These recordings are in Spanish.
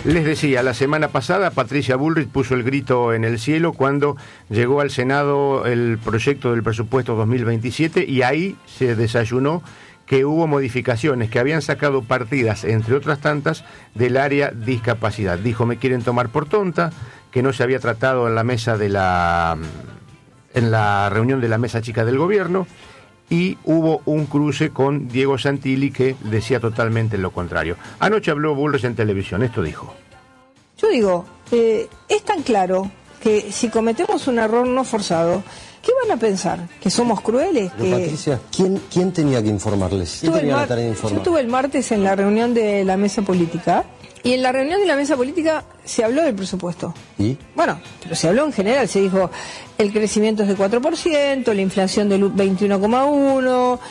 Les decía, la semana pasada Patricia Bullrich puso el grito en el cielo cuando llegó al Senado el proyecto del presupuesto 2027 y ahí se desayunó que hubo modificaciones, que habían sacado partidas, entre otras tantas, del área discapacidad. Dijo, me quieren tomar por tonta, que no se había tratado en la mesa en la reunión de la mesa chica del gobierno, y hubo un cruce con Diego Santilli que decía totalmente lo contrario. Anoche habló Bullrich en televisión, esto dijo. Yo digo, es tan claro que si cometemos un error no forzado, ¿qué van a pensar? ¿Que somos crueles? Pero Patricia, ¿quién tenía que informarles? ¿Quién tenía la tarea de informar? Yo estuve el martes en la reunión de la mesa política, y en la reunión de la mesa política se habló del presupuesto. ¿Y? Bueno, pero se habló en general, se dijo el crecimiento es de 4%, la inflación del 21,1%,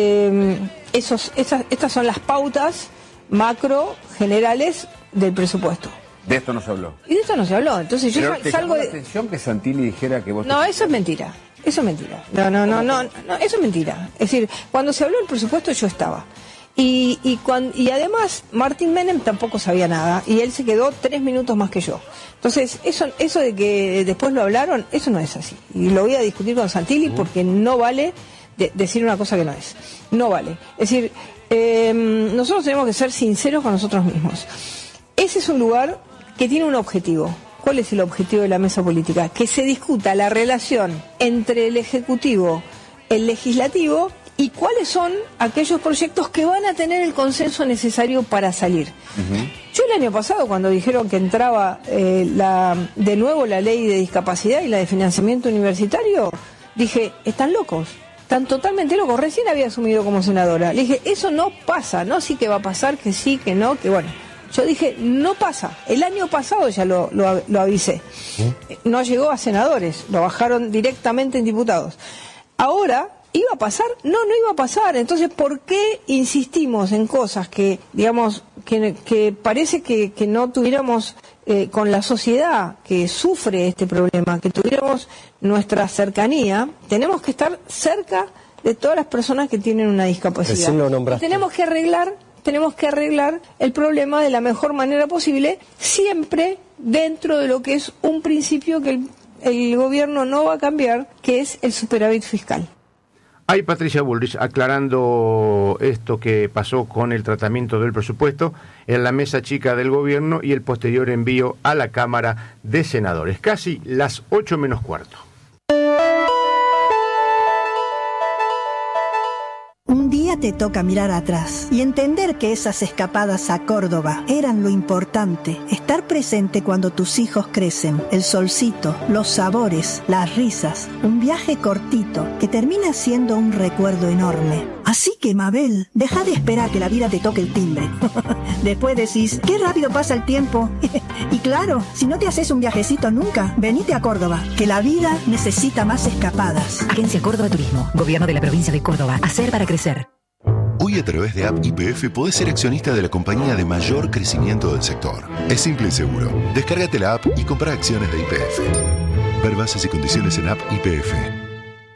estas son las pautas macro generales del presupuesto. De esto no se habló. Y de esto no se habló, entonces yo salgo de... ¿Te llamó la atención que Santilli dijera que vos... No, eso es mentira, eso es mentira. No, eso es mentira. Es decir, cuando se habló del presupuesto yo estaba. Y además Martín Menem tampoco sabía nada y él se quedó 3 minutos más que yo. Entonces eso de que después lo hablaron, eso no es así. Y lo voy a discutir con Santilli porque no vale decir una cosa que no es. No vale. Es decir, nosotros tenemos que ser sinceros con nosotros mismos. Ese es un lugar que tiene un objetivo. ¿Cuál es el objetivo de la mesa política? Que se discuta la relación entre el Ejecutivo, el Legislativo y cuáles son aquellos proyectos que van a tener el consenso necesario para salir. Yo el año pasado, cuando dijeron que entraba de nuevo la ley de discapacidad y la de financiamiento universitario, dije, están locos, están totalmente locos. Recién había asumido como senadora. Le dije, eso no pasa, no sí que va a pasar, que sí, que no, que bueno. Yo dije, no pasa. El año pasado ya lo avisé. No llegó a senadores, lo bajaron directamente en diputados. Ahora... ¿iba a pasar? No iba a pasar. Entonces, ¿por qué insistimos en cosas que, digamos, que parece que no tuviéramos con la sociedad que sufre este problema, que tuviéramos nuestra cercanía? Tenemos que estar cerca de todas las personas que tienen una discapacidad. Tenemos que arreglar el problema de la mejor manera posible, siempre dentro de lo que es un principio que el gobierno no va a cambiar, que es el superávit fiscal. Hay Patricia Bullrich aclarando esto que pasó con el tratamiento del presupuesto en la mesa chica del gobierno y el posterior envío a la Cámara de Senadores. Casi las 8 menos cuarto. Un día te toca mirar atrás y entender que esas escapadas a Córdoba eran lo importante. Estar presente cuando tus hijos crecen, el solcito, los sabores, las risas, un viaje cortito que termina siendo un recuerdo enorme. Así que, Mabel, deja de esperar que la vida te toque el timbre. Después decís, qué rápido pasa el tiempo. Y claro, si no te haces un viajecito nunca, venite a Córdoba, que la vida necesita más escapadas. Agencia Córdoba Turismo, Gobierno de la Provincia de Córdoba. Hacer para crecer. Hoy a través de App YPF podés ser accionista de la compañía de mayor crecimiento del sector. Es simple y seguro. Descárgate la app y compra acciones de YPF. Ver bases y condiciones en App YPF.